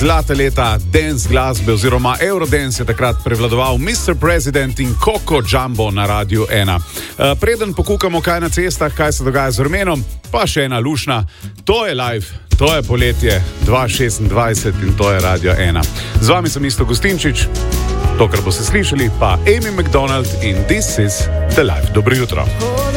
zlata leta dance glasbe oziroma Eurodance je takrat prevladoval Mr. President in Coco Jumbo na Radiu 1. Preden pokukamo kaj na cestah, kaj se dogaja z vremenom, pa še ena lušna. To je live, to je poletje 2026 in to je Radio 1. Z vami sem Isto Gustinčič, to, kar boste slišali, pa Amy McDonald in This is the Life. Dobro jutro.